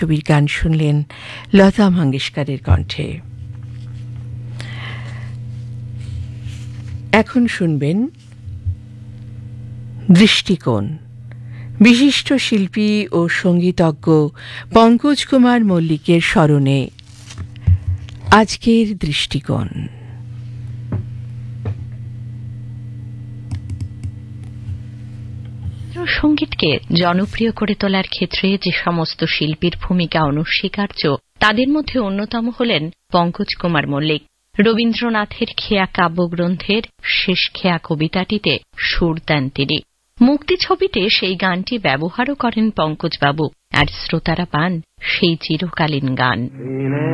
ছবির গান শুনলেন লতা মঙ্গেশকরের কণ্ঠে। এখন শুনবেন দৃষ্টিকোণ। বিশিষ্ট শিল্পী ও সঙ্গীতজ্ঞ পঙ্কজ কুমার মল্লিকের স্মরণে আজকের দৃষ্টিকোণ। সঙ্গীতকে জনপ্রিয় করে তোলার ক্ষেত্রে যে সমস্ত শিল্পীর ভূমিকা অনস্বীকার্য, তাদের মধ্যে অন্যতম হলেন পঙ্কজ কুমার মল্লিক। রবীন্দ্রনাথের খেয়া কাব্যগ্রন্থের শেষ খেয়া কবিতাটিতে সুর দেন তিনি। মুক্তি ছবিতে সেই গানটি ব্যবহারও করেন পঙ্কজবাবু, আর শ্রোতারা পান সেই চিরকালীন গান।